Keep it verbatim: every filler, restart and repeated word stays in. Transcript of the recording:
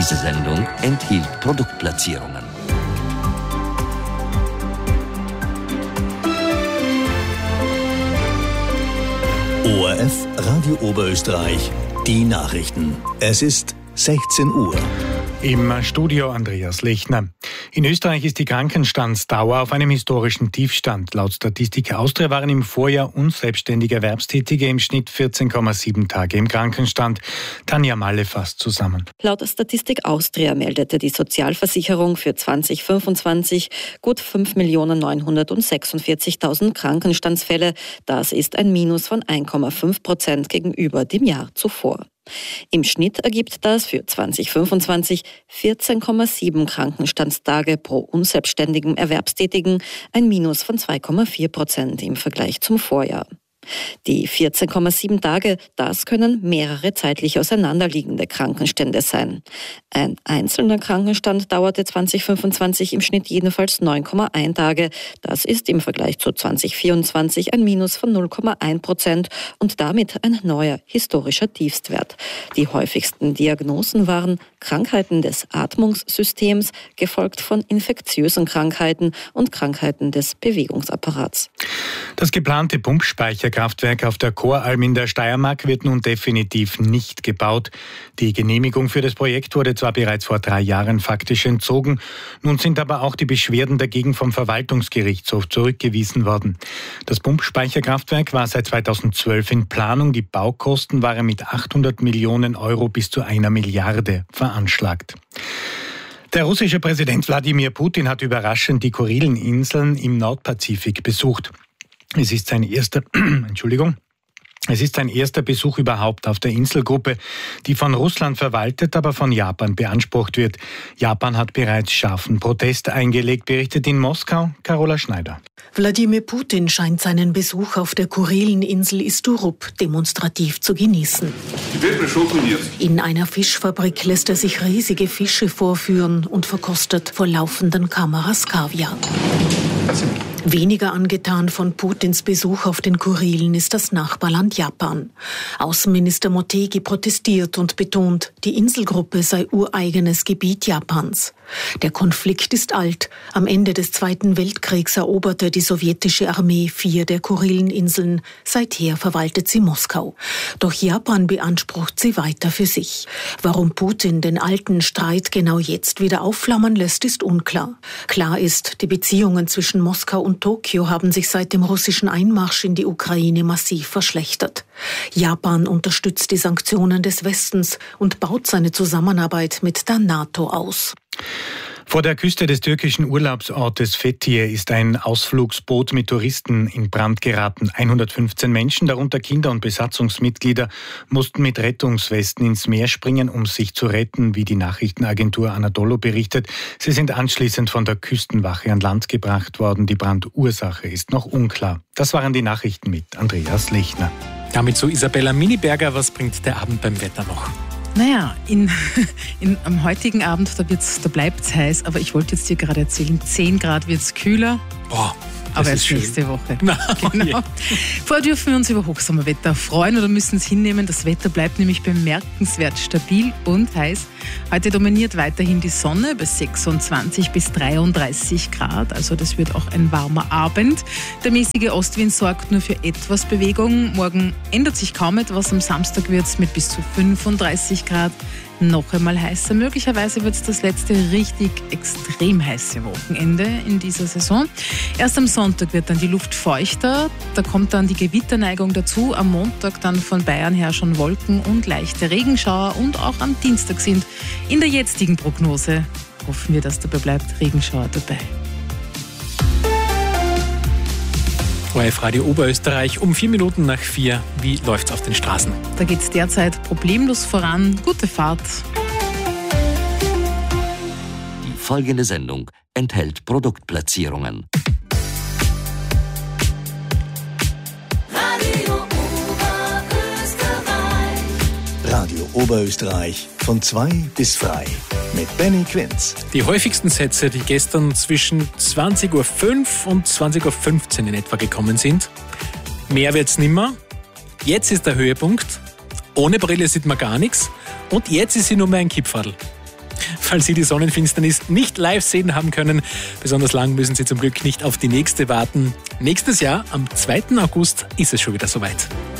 Diese Sendung enthielt Produktplatzierungen. O R F Radio Oberösterreich, die Nachrichten. Es ist sechzehn Uhr. Im Studio Andreas Lechner. In Österreich ist die Krankenstandsdauer auf einem historischen Tiefstand. Laut Statistik Austria waren im Vorjahr unselbstständige Erwerbstätige im Schnitt vierzehn Komma sieben Tage im Krankenstand. Tanja Malle fasst zusammen. Laut Statistik Austria meldete die Sozialversicherung für zwanzig fünfundzwanzig gut fünf Millionen neunhundertsechsundvierzigtausend Krankenstandsfälle. Das ist ein Minus von eins Komma fünf Prozent gegenüber dem Jahr zuvor. Im Schnitt ergibt das für zwanzig fünfundzwanzig vierzehn Komma sieben Krankenstandstage pro unselbstständigen Erwerbstätigen, ein Minus von zwei Komma vier Prozent im Vergleich zum Vorjahr. Die vierzehn Komma sieben Tage, das können mehrere zeitlich auseinanderliegende Krankenstände sein. Ein einzelner Krankenstand dauerte zwanzig fünfundzwanzig im Schnitt jedenfalls neun Komma eins Tage. Das ist im Vergleich zu zwanzig vierundzwanzig ein Minus von null Komma eins Prozent und damit ein neuer historischer Tiefstwert. Die häufigsten Diagnosen waren Krankheiten des Atmungssystems, gefolgt von infektiösen Krankheiten und Krankheiten des Bewegungsapparats. Das geplante Pumpspeicherkraftwerk auf der Choralm in der Steiermark wird nun definitiv nicht gebaut. Die Genehmigung für das Projekt wurde zwar bereits vor drei Jahren faktisch entzogen, nun sind aber auch die Beschwerden dagegen vom Verwaltungsgerichtshof zurückgewiesen worden. Das Pumpspeicherkraftwerk war seit zweitausendzwölf in Planung. Die Baukosten waren mit achthundert Millionen Euro bis zu einer Milliarde veranschlagt. Der russische Präsident Wladimir Putin hat überraschend die Kurileninseln im Nordpazifik besucht. Es ist sein erster, Entschuldigung, es ist sein erster Besuch überhaupt auf der Inselgruppe, die von Russland verwaltet, aber von Japan beansprucht wird. Japan hat bereits scharfen Protest eingelegt, berichtet in Moskau Carola Schneider. Wladimir Putin scheint seinen Besuch auf der Kurileninsel Isturup demonstrativ zu genießen. In einer Fischfabrik lässt er sich riesige Fische vorführen und verkostet vor laufenden Kameras Kaviar. Weniger angetan von Putins Besuch auf den Kurilen ist das Nachbarland Japan. Außenminister Motegi protestiert und betont, die Inselgruppe sei ureigenes Gebiet Japans. Der Konflikt ist alt. Am Ende des Zweiten Weltkriegs eroberte die sowjetische Armee vier der Kurileninseln. Seither verwaltet sie Moskau. Doch Japan beansprucht sie weiter für sich. Warum Putin den alten Streit genau jetzt wieder aufflammen lässt, ist unklar. Klar ist, die Beziehungen zwischen Moskau und Tokio haben sich seit dem russischen Einmarsch in die Ukraine massiv verschlechtert. Japan unterstützt die Sanktionen des Westens und baut seine Zusammenarbeit mit der NATO aus. Vor der Küste des türkischen Urlaubsortes Fethiye ist ein Ausflugsboot mit Touristen in Brand geraten. hundertfünfzehn Menschen, darunter Kinder und Besatzungsmitglieder, mussten mit Rettungswesten ins Meer springen, um sich zu retten, wie die Nachrichtenagentur Anadolu berichtet. Sie sind anschließend von der Küstenwache an Land gebracht worden. Die Brandursache ist noch unklar. Das waren die Nachrichten mit Andreas Lechner. Damit zu Isabella Miniberger. Was bringt der Abend beim Wetter noch? Naja, in, in, am heutigen Abend, da, wird's, da bleibt es heiß, aber ich wollte jetzt dir gerade erzählen, zehn Grad wird es kühler. Boah, aber erst schön. nächste Woche. Na, genau. yeah. Vorher dürfen wir uns über Hochsommerwetter freuen oder müssen es hinnehmen. Das Wetter bleibt nämlich bemerkenswert stabil und heiß. Heute dominiert weiterhin die Sonne bei sechsundzwanzig bis dreiunddreißig Grad. Also das wird auch ein warmer Abend. Der mäßige Ostwind sorgt nur für etwas Bewegung. Morgen ändert sich kaum etwas. Am Samstag wird es mit bis zu fünfunddreißig Grad noch einmal heißer. Möglicherweise wird es das letzte richtig extrem heiße Wochenende in dieser Saison. Erst am Sonntag wird dann die Luft feuchter. Da kommt dann die Gewitterneigung dazu. Am Montag dann von Bayern her schon Wolken und leichte Regenschauer. Und auch am Dienstag sind in der jetzigen Prognose, hoffen wir, dass dabei bleibt, Regenschauer dabei. O R F Radio Oberösterreich um vier Minuten nach vier. Wie läuft's auf den Straßen? Da geht's derzeit problemlos voran. Gute Fahrt. Die folgende Sendung enthält Produktplatzierungen. Radio Oberösterreich. Radio Oberösterreich von zwei bis frei. Mit Benny Quinz. Die häufigsten Sätze, die gestern zwischen zwanzig Uhr fünf und zwanzig Uhr fünfzehn in etwa gekommen sind. Mehr wird's nimmer. Jetzt ist der Höhepunkt. Ohne Brille sieht man gar nichts. Und jetzt ist sie nur mehr ein Kipferl. weil Sie die Sonnenfinsternis nicht live sehen haben können. Besonders lang müssen Sie zum Glück nicht auf die nächste warten. Nächstes Jahr, am zweiten August, ist es schon wieder soweit.